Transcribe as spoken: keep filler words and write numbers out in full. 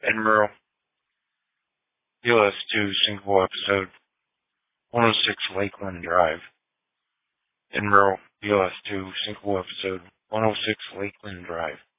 Admiral, B L S two, Single Episode one oh six Lakeland Drive. Admiral, B L S two, Single Episode one oh six Lakeland Drive.